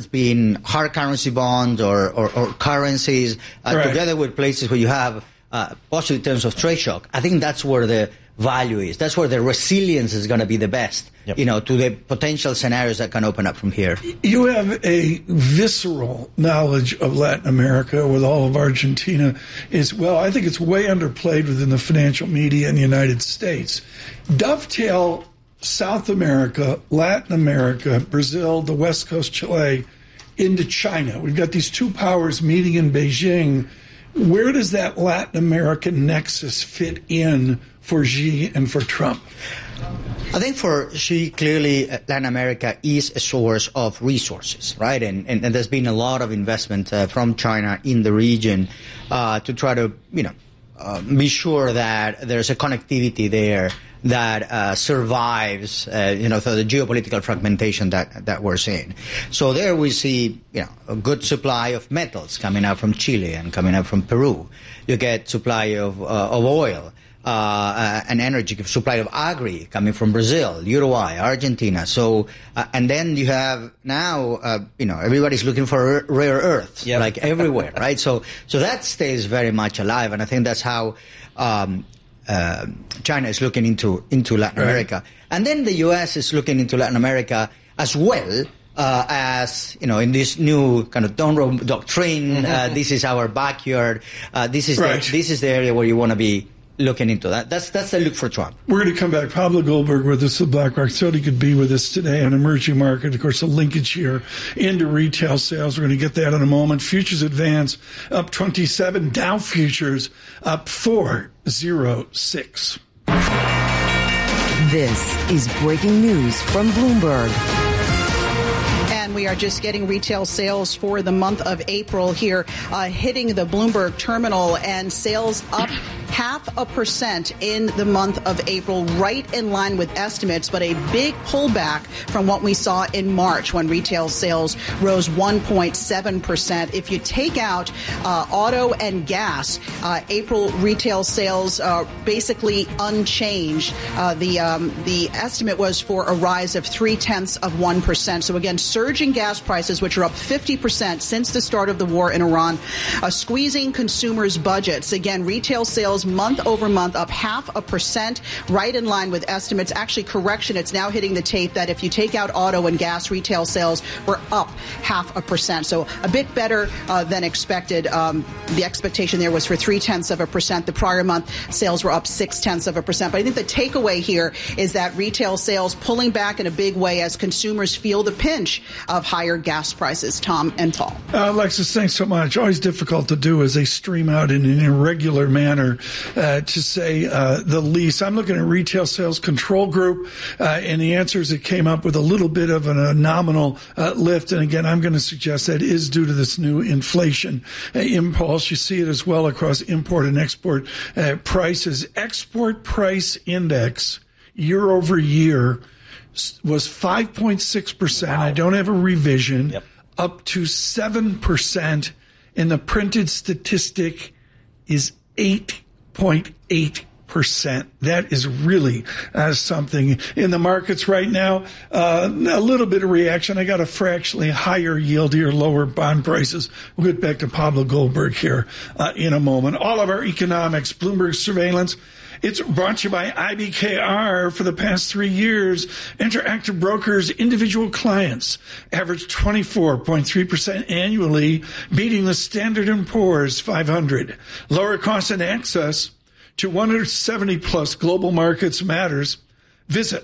been hard currency bonds or currencies together with places where you have positive terms of trade shock. I think that's where the value is. That's where the resilience is going to be the best, to the potential scenarios that can open up from here. You have a visceral knowledge of Latin America with all of Argentina. I think it's way underplayed within the financial media in the United States. Dovetail South America, Latin America, Brazil, the West Coast, Chile, into China. We've got these two powers meeting in Beijing. Where does that Latin American nexus fit in for Xi and for Trump? I think for Xi, clearly Latin America is a source of resources, right? And there's been a lot of investment from China in the region to try to, be sure that there's a connectivity there that survives, through the geopolitical fragmentation that we're seeing. So there we see, a good supply of metals coming out from Chile and coming out from Peru. You get supply of oil. And energy supply of agri coming from Brazil, Uruguay, Argentina. So, and then you have now, everybody's looking for rare earths, like everywhere, right? So that stays very much alive, and I think that's how China is looking into Latin America, and then the U.S. is looking into Latin America as well. As in this new kind of Donroe doctrine, this is our backyard. This is the area where you want to be looking into that. That's the look for Trump. We're going to come back. Pablo Goldberg with us at BlackRock. Thought he could be with us today on emerging market. Of course, a linkage here into retail sales. We're going to get that in a moment. Futures advance up 27. Dow futures up 406. This is breaking news from Bloomberg. We are just getting retail sales for the month of April here, hitting the Bloomberg terminal, and sales up 0.5% in the month of April, right in line with estimates, but a big pullback from what we saw in March when retail sales rose 1.7%. If you take out auto and gas, April retail sales are basically unchanged. The estimate was for a rise of 0.3%. So again, surging gas prices, which are up 50% since the start of the war in Iran, squeezing consumers' budgets. Again, retail sales month over month up 0.5%, right in line with estimates. Actually, correction, it's now hitting the tape that if you take out auto and gas, retail sales were up 0.5%. So a bit better than expected. The expectation there was for 0.3%. The prior month, sales were up 0.6%. But I think the takeaway here is that retail sales pulling back in a big way as consumers feel the pinch of higher gas prices. Tom and Paul. Alexis, thanks so much. Always difficult to do as they stream out in an irregular manner, to say the least. I'm looking at Retail Sales Control Group, and the answer is it came up with a little bit of a nominal lift. And again, I'm going to suggest that is due to this new inflation impulse. You see it as well across import and export prices. Export price index year over year was 5.6%. I don't have a revision. Up to 7%, and the printed statistic is 8.8%. That is really something in the markets right now. A little bit of reaction. I got a fractionally higher yield here, lower bond prices. We'll get back to Pablo Goldberg here in a moment. All of our economics, Bloomberg Surveillance. It's brought to you by IBKR. For the past 3 years, Interactive Brokers individual clients averaged 24.3% annually, beating the Standard & Poor's 500. Lower cost and access to 170-plus global markets matters. Visit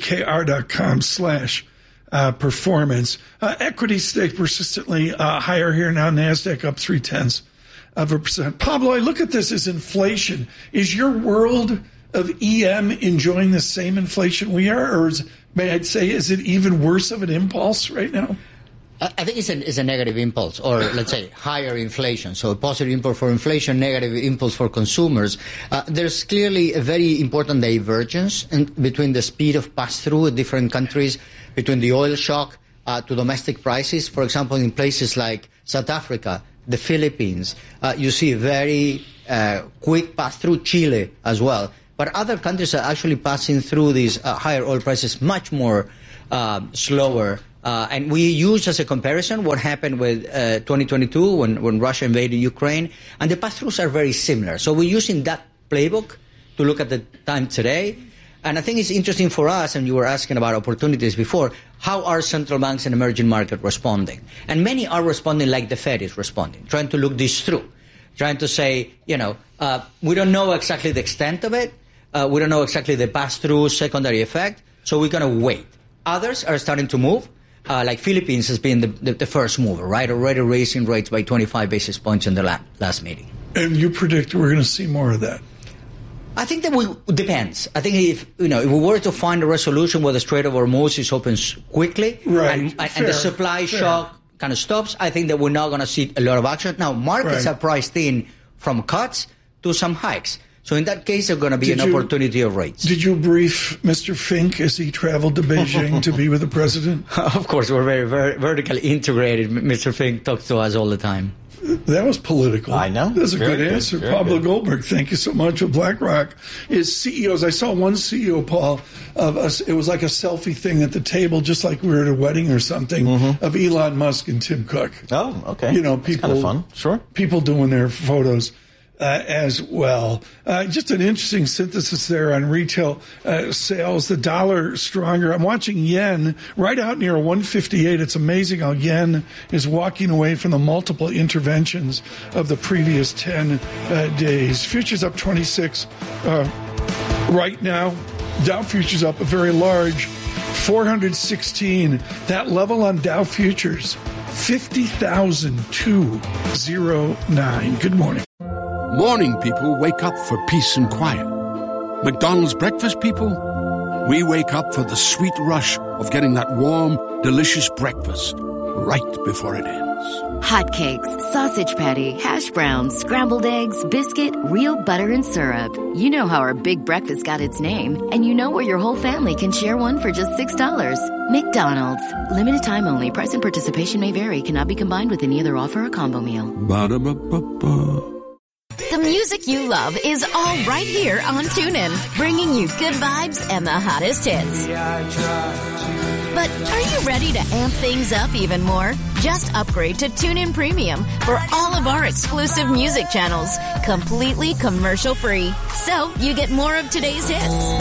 ibkr.com/performance. Equities stay persistently higher here now. NASDAQ up 0.3%. Pablo, I look at this as inflation. Is your world of EM enjoying the same inflation we are, or is it even worse of an impulse right now? I think it's a negative impulse, or let's say higher inflation. So a positive impulse for inflation, negative impulse for consumers. There's clearly a very important divergence between the speed of pass-through in different countries, between the oil shock to domestic prices. For example, in places like South Africa, the Philippines, you see a very quick pass-through, Chile as well. But other countries are actually passing through these higher oil prices much more slower And we use as a comparison what happened with 2022 when Russia invaded Ukraine, and the pass-throughs are very similar. So we're using that playbook to look at the time today. And I think it's interesting for us, and you were asking about opportunities before, how are central banks and emerging markets responding? And many are responding like the Fed is responding, trying to look this through, trying to say, we don't know exactly the extent of it. We don't know exactly the pass-through secondary effect, so we're going to wait. Others are starting to move. Like Philippines has been the first mover, right? Already raising rates by 25 basis points in the last meeting. And you predict we're going to see more of that? I think that depends. I think if we were to find a resolution where the Strait of Hormuz is open quickly, right, and the supply shock kind of stops, I think that we're not going to see a lot of action. Now, markets are priced in from cuts to some hikes. So in that case, there's going to be an opportunity of rates. Did you brief Mr. Fink as he traveled to Beijing to be with the president? Of course, we're very, very vertically integrated. Mr. Fink talks to us all the time. That was political. I know. That's a good answer. Pablo Goldberg, thank you so much. With BlackRock is CEOs. I saw one CEO, Paul, it was like a selfie thing at the table, just like we were at a wedding or something, of Elon Musk and Tim Cook. Oh, okay. People, that's kind of fun. Sure. People doing their photos. As well. Just an interesting synthesis there on retail sales. The dollar stronger. I'm watching yen right out near 158. It's amazing how yen is walking away from the multiple interventions of the previous 10 days. Futures up 26 right now. Dow futures up a very large 416. That level on Dow futures, 50,209. Good morning. Morning people wake up for peace and quiet. McDonald's breakfast people, we wake up for the sweet rush of getting that warm, delicious breakfast right before it ends. Hotcakes, sausage patty, hash browns, scrambled eggs, biscuit, real butter and syrup. You know how our big breakfast got its name, and you know where your whole family can share one for just $6. McDonald's. Limited time only. Price and participation may vary. Cannot be combined with any other offer or combo meal. Ba-da-ba-ba-ba. The music you love is all right here on TuneIn, bringing you good vibes and the hottest hits. But are you ready to amp things up even more? Just upgrade to TuneIn Premium for all of our exclusive music channels, completely commercial-free. So you get more of today's hits,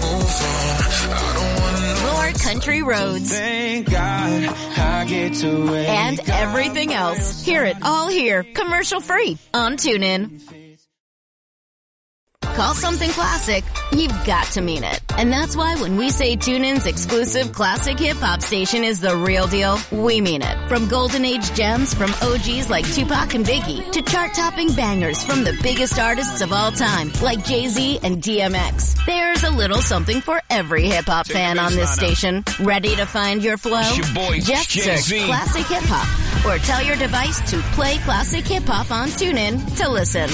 more country roads, thank God I get to wake and everything else. Hear it all here, commercial-free on TuneIn. Call something classic, you've got to mean it. And that's why when we say TuneIn's exclusive classic hip-hop station is the real deal, we mean it. From golden age gems from OGs like Tupac and Biggie to chart-topping bangers from the biggest artists of all time like Jay-Z and DMX. There's a little something for every hip-hop fan on this station. Ready to find your flow? Just search Classic Hip-Hop or tell your device to play Classic Hip-Hop on TuneIn to listen.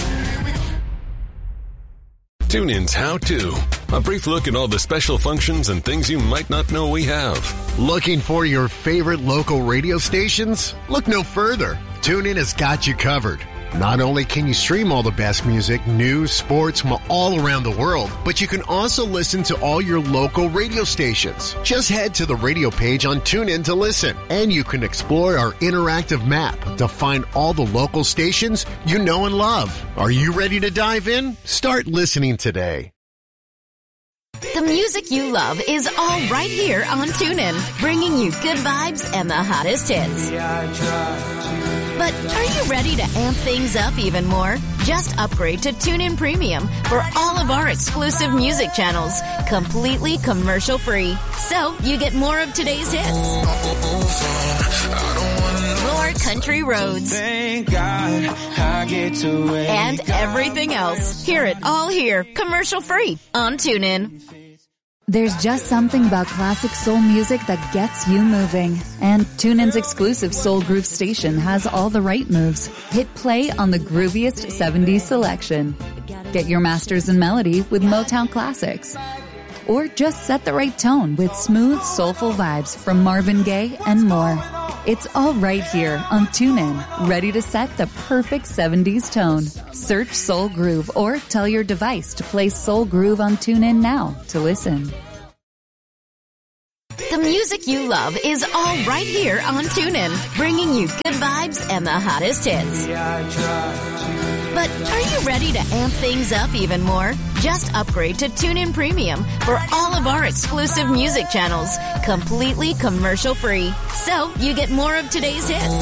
TuneIn's How To. A brief look at all the special functions and things you might not know we have. Looking for your favorite local radio stations? Look no further. TuneIn has got you covered. Not only can you stream all the best music, news, sports from all around the world, but you can also listen to all your local radio stations. Just head to the radio page on TuneIn to listen, and you can explore our interactive map to find all the local stations you know and love. Are you ready to dive in? Start listening today. The music you love is all right here on TuneIn, bringing you good vibes and the hottest hits. But are you ready to amp things up even more? Just upgrade to TuneIn Premium for all of our exclusive music channels, completely commercial-free. So you get more of today's hits, more country roads, thank God I get to wake and everything else. Hear it all here, commercial-free on TuneIn. There's just something about classic soul music that gets you moving. And TuneIn's exclusive Soul Groove station has all the right moves. Hit play on the grooviest 70s selection. Get your masters in melody with Motown classics. Or just set the right tone with smooth, soulful vibes from Marvin Gaye and more. It's all right here on TuneIn, ready to set the perfect 70s tone. Search Soul Groove or tell your device to play Soul Groove on TuneIn now to listen. The music you love is all right here on TuneIn, bringing you good vibes and the hottest hits. But are you ready to amp things up even more? Just upgrade to TuneIn Premium for all of our exclusive music channels, completely commercial-free. So you get more of today's hits,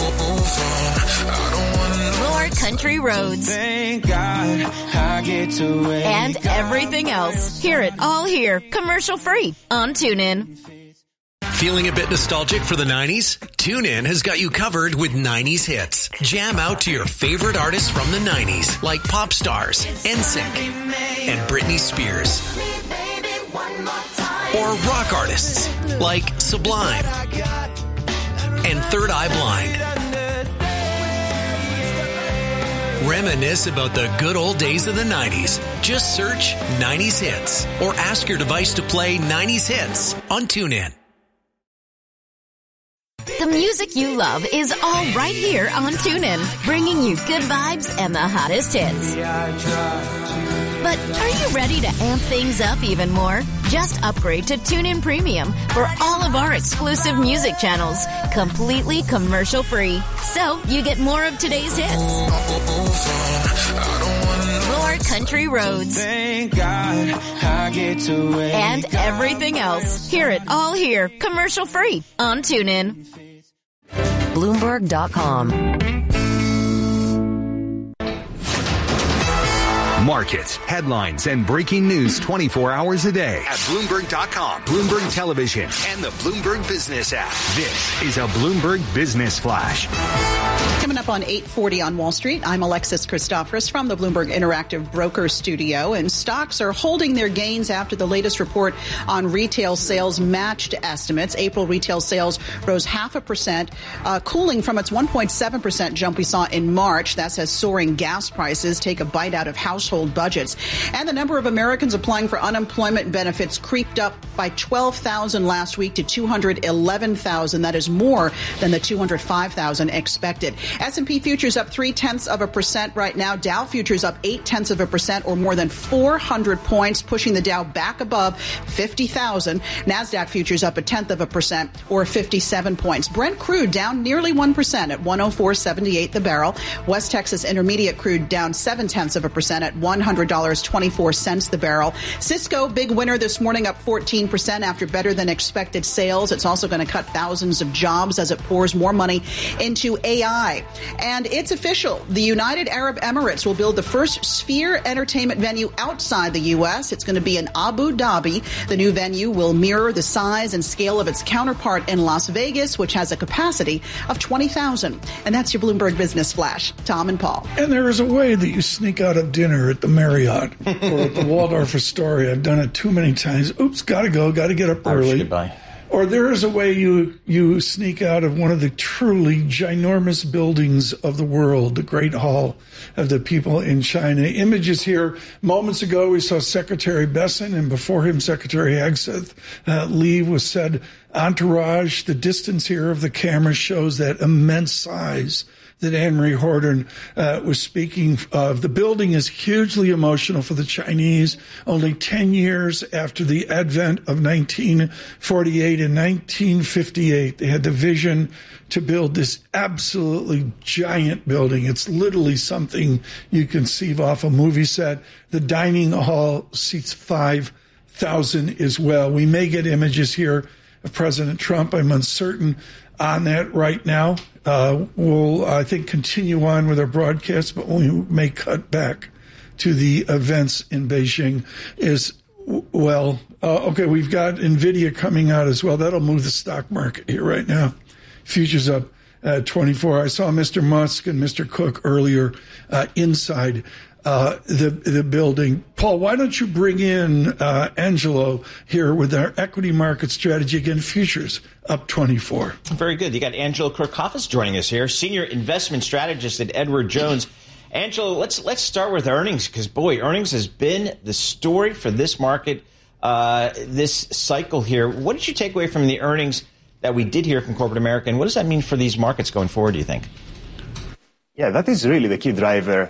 more country roads, Thank God I get to wake and everything else. Hear it all here, commercial-free on TuneIn. Feeling a bit nostalgic for the 90s? TuneIn has got you covered with 90s hits. Jam out to your favorite artists from the 90s, like pop stars, NSYNC, and Britney Spears. Or rock artists, like Sublime and Third Eye Blind. Reminisce about the good old days of the 90s. Just search 90s hits or ask your device to play 90s hits on TuneIn. The music you love is all right here on TuneIn, bringing you good vibes and the hottest hits. But are you ready to amp things up even more? Just upgrade to TuneIn Premium for all of our exclusive music channels, completely commercial-free. So you get more of today's hits, more country roads, Thank God I get to wake and everything else. Hear it all here, commercial-free on TuneIn. Bloomberg.com. Markets, headlines, and breaking news 24 hours a day at Bloomberg.com, Bloomberg Television, and the Bloomberg Business app. This is a Bloomberg Business Flash. Coming up on 8:40 on Wall Street, I'm Alexis Christoforous from the Bloomberg Interactive Broker Studio, and stocks are holding their gains after the latest report on retail sales matched estimates. April retail sales rose 0.5%, cooling from its 1.7% jump we saw in March. That's as soaring gas prices take a bite out of household budgets. And the number of Americans applying for unemployment benefits creeped up by 12,000 last week to 211,000. That is more than the 205,000 expected. S&P futures up 0.3% right now. Dow futures up 0.8%, or more than 400 points, pushing the Dow back above 50,000. NASDAQ futures up 0.1%, or 57 points. Brent crude down nearly 1% at 104.78 the barrel. West Texas Intermediate crude down 0.7% at $100.24 the barrel. Cisco, big winner this morning, up 14% after better than expected sales. It's also going to cut thousands of jobs as it pours more money into AI. And it's official. The United Arab Emirates will build the first Sphere entertainment venue outside the U.S. It's going to be in Abu Dhabi. The new venue will mirror the size and scale of its counterpart in Las Vegas, which has a capacity of 20,000. And that's your Bloomberg Business Flash. Tom and Paul. And there is a way that you sneak out of dinner at the Marriott or at the Waldorf Astoria. I've done it too many times. Oops, gotta go, gotta get up early. Goodbye. Or there is a way you sneak out of one of the truly ginormous buildings of the world, the Great Hall of the People in China. Images here. Moments ago, we saw Secretary Besson, and before him, Secretary Hegseth leave with said entourage. The distance here of the camera shows that immense size that Anne-Marie Horton was speaking of. The building is hugely emotional for the Chinese. Only 10 years after the advent of 1948 and 1958, they had the vision to build this absolutely giant building. It's literally something you conceive off a movie set. The dining hall seats 5,000 as well. We may get images here of President Trump. I'm uncertain on that right now. We'll, I think, continue on with our broadcast, but we may cut back to the events in Beijing as well. Okay, we've got NVIDIA coming out as well. That'll move the stock market here right now. Futures up 24. I saw Mr. Musk and Mr. Cook earlier inside the building. Paul, why don't you bring in Angelo here with our equity market strategy? Again, futures up 24. Very good. You got Angelo Kirkhoffis joining us here, senior investment strategist at Edward Jones. Angelo, let's start with earnings, because boy, earnings has been the story for this market this cycle here. What did you take away from the earnings that we did hear from corporate America, and what does that mean for these markets going forward, do you think? Yeah, that is really the key driver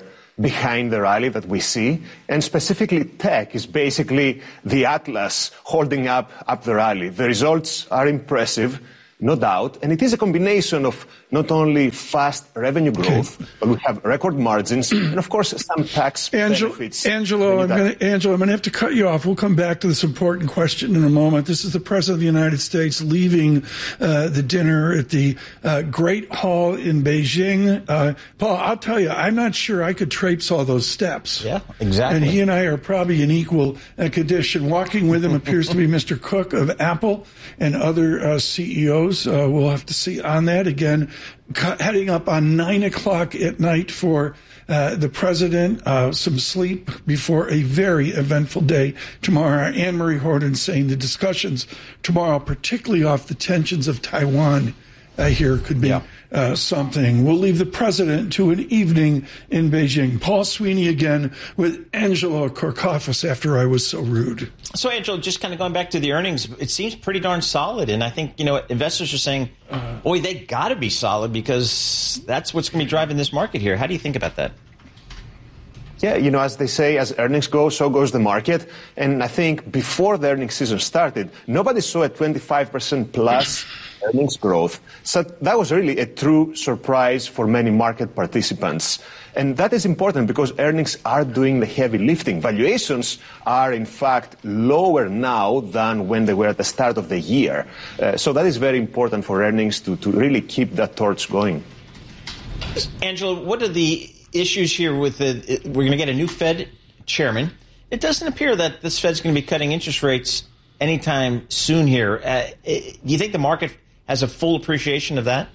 behind the rally that we see. And specifically, tech is basically the Atlas holding up the rally. The results are impressive, no doubt. And it is a combination of not only fast revenue growth, but we have record margins and, of course, some tax benefits. Angelo, I'm going to have to cut you off. We'll come back to this important question in a moment. This is the President of the United States leaving the dinner at the Great Hall in Beijing. Paul, I'll tell you, I'm not sure I could traipse all those steps. Yeah, exactly. And he and I are probably in equal condition. Walking with him appears to be Mr. Cook of Apple and other CEOs. We'll have to see on that again. Heading up on 9 o'clock at night for the president, some sleep before a very eventful day tomorrow. Anne-Marie Horton saying the discussions tomorrow, particularly off the tensions of Taiwan, here could be something. We'll leave the president to an evening in Beijing. Paul Sweeney again with Angelo Korkafas after I was so rude. So, Angelo, just kind of going back to the earnings, it seems pretty darn solid. And I think, you know, investors are saying, boy, they got to be solid because that's what's going to be driving this market here. How do you think about that? Yeah, you know, as they say, as earnings go, so goes the market. And I think before the earnings season started, nobody saw a 25% plus earnings growth. So that was really a true surprise for many market participants. And that is important because earnings are doing the heavy lifting. Valuations are, in fact, lower now than when they were at the start of the year. So that is very important for earnings to really keep that torch going. Angelo, what are the issues here with we're going to get a new Fed chairman. It doesn't appear that this Fed's going to be cutting interest rates anytime soon here. Do you think the market has a full appreciation of that?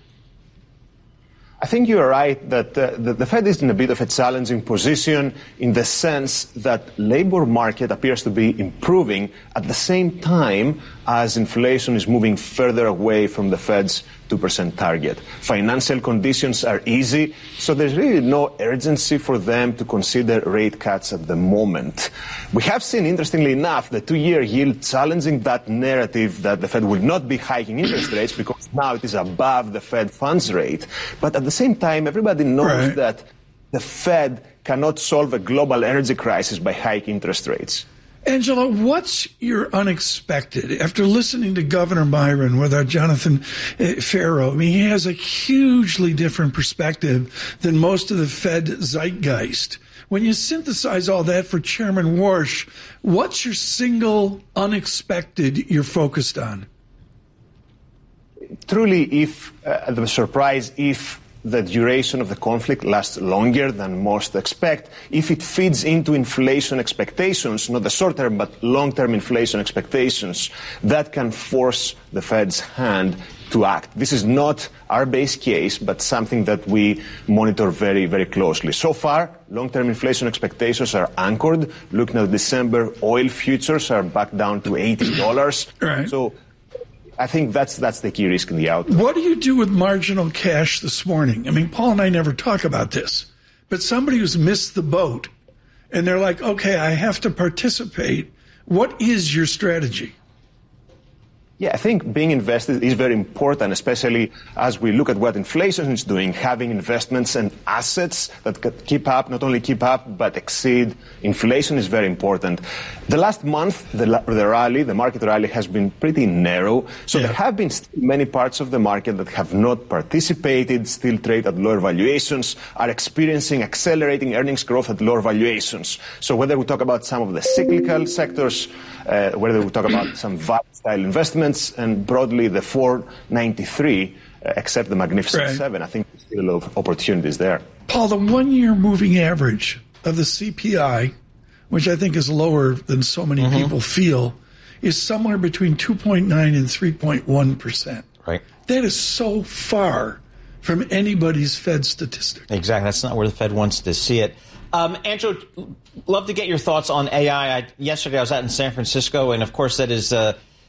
I think you're right that the Fed is in a bit of a challenging position in the sense that labor market appears to be improving at the same time as inflation is moving further away from the Fed's 2% target. Financial conditions are easy, so there's really no urgency for them to consider rate cuts at the moment. We have seen, interestingly enough, the 2-year yield challenging that narrative that the Fed will not be hiking interest rates because now it is above the Fed funds rate. But at the same time, everybody knows that the Fed cannot solve a global energy crisis by hiking interest rates. Angela, what's your unexpected? After listening to Governor Byron with our Jonathan Farrow, I mean, he has a hugely different perspective than most of the Fed zeitgeist. When you synthesize all that for Chairman Warsh, what's your single unexpected you're focused on? Truly, if the surprise, if the duration of the conflict lasts longer than most expect, if it feeds into inflation expectations, not the short-term but long-term inflation expectations, that can force the Fed's hand to act. This is not our base case, but something that we monitor very, very closely. So far, long-term inflation expectations are anchored. Looking at December, oil futures are back down to $80. Right. So I think that's the key risk in the outlook. What do you do with marginal cash this morning? I mean, Paul and I never talk about this, but somebody who's missed the boat and they're like, okay, I have to participate. What is your strategy? Yeah, I think being invested is very important, especially as we look at what inflation is doing. Having investments and assets that could keep up, not only keep up, but exceed inflation is very important. The last month, the market rally has been pretty narrow. So there have been many parts of the market that have not participated, still trade at lower valuations, are experiencing accelerating earnings growth at lower valuations. So whether we talk about some of the cyclical sectors, whether we talk about some value-style investments, and broadly the 493, except the Magnificent Seven, I think there's still a lot of opportunities there. Paul, the one-year moving average of the CPI, which I think is lower than so many people feel, is somewhere between 2.9 and 3.1%. Right. That is so far from anybody's Fed statistic. Exactly. That's not where the Fed wants to see it. Angelo, love to get your thoughts on AI. Yesterday I was out in San Francisco, and of course that is,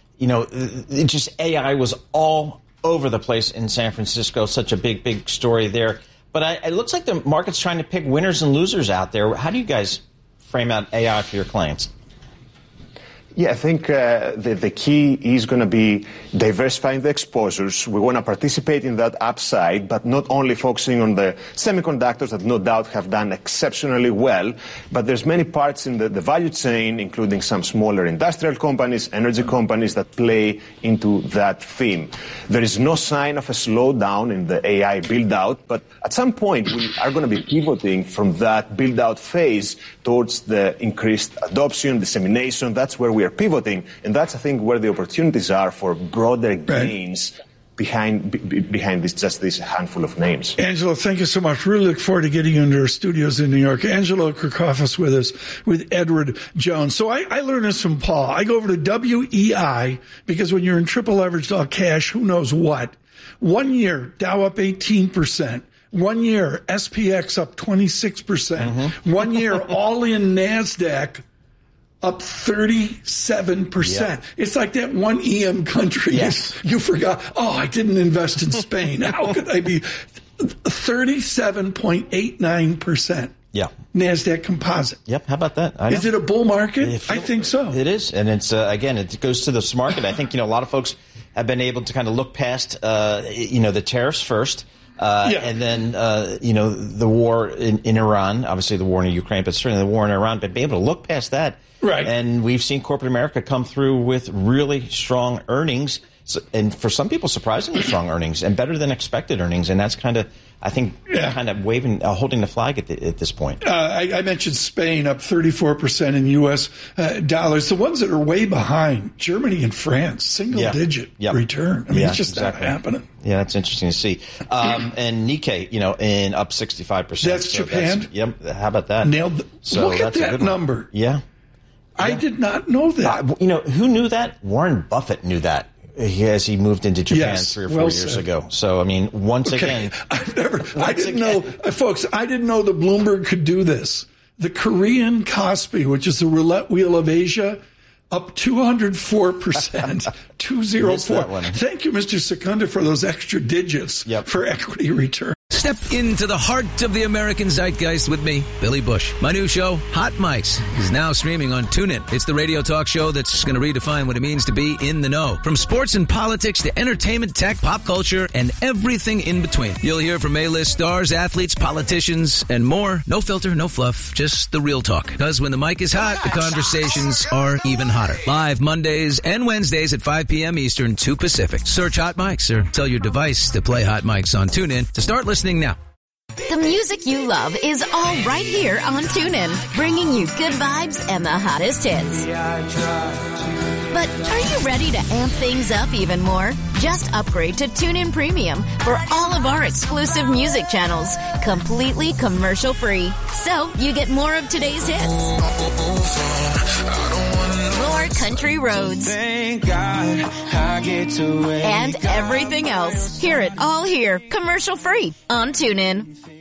AI was all over the place in San Francisco. Such a big story there. But it looks like the market's trying to pick winners and losers out there. How do you guys frame out AI for your clients? Yeah, I think the key is going to be diversifying the exposures. We want to participate in that upside, but not only focusing on the semiconductors that no doubt have done exceptionally well, but there's many parts in the value chain, including some smaller industrial companies, energy companies that play into that theme. There is no sign of a slowdown in the AI build-out, but at some point we are going to be pivoting from that build-out phase towards the increased adoption, dissemination. That's where we are pivoting, and that's, I think, where the opportunities are for broader gains behind this handful of names. Angelo, thank you so much. Really look forward to getting you into our studios in New York. Angelo Kirkofis with us, with Edward Jones. So I learned this from Paul. I go over to WEI because when you're in triple leveraged all cash, who knows what? 1 year, Dow up 18%. 1 year, SPX up 26%. 1 year, all in NASDAQ up 37%. Yeah. It's like that one EM country. Yes. You forgot, I didn't invest in Spain. How could I be? 37.89%. Yeah. NASDAQ composite. Yep. How about that? Is it a bull market? I think so. It is. And it's, again, it goes to this market. I think, a lot of folks have been able to kind of look past, the tariffs first. And then, the war in Iran, obviously the war in Ukraine, but certainly the war in Iran, but be able to look past that. Right. And we've seen corporate America come through with really strong earnings. And for some people, surprisingly strong earnings and better than expected earnings. And that's kind of, I think, kind of holding the flag at this point. I mentioned Spain up 34% in U.S. Dollars. The ones that are way behind, Germany and France, single-digit return. I mean, it's just not happening. Yeah, that's interesting to see. And Nikkei, in up 65%. That's Japan? How about that? Nailed. Look at that number. Yeah. I did not know that. Who knew that? Warren Buffett knew that. As he moved into Japan 3 or 4 years ago. So, once again. I didn't know the Bloomberg could do this. The Korean Kospi, which is the roulette wheel of Asia, up 204%, 204. Thank you, Mr. Secunda, for those extra digits for equity return. Step into the heart of the American zeitgeist with me, Billy Bush. My new show, Hot Mics, is now streaming on TuneIn. It's the radio talk show that's going to redefine what it means to be in the know. From sports and politics to entertainment, tech, pop culture, and everything in between. You'll hear from A-list stars, athletes, politicians, and more. No filter, no fluff, just the real talk. Because when the mic is hot, the conversations are even hotter. Live Mondays and Wednesdays at 5 p.m. Eastern, 2 Pacific. Search Hot Mics or tell your device to play Hot Mics on TuneIn to start listening now. The music you love is all right here on TuneIn, bringing you good vibes and the hottest hits. But are you ready to amp things up even more? Just upgrade to TuneIn Premium for all of our exclusive music channels, completely commercial-free. So you get more of today's hits. More country roads. Thank God I get to wake and everything else. Hear it all here, commercial-free on TuneIn.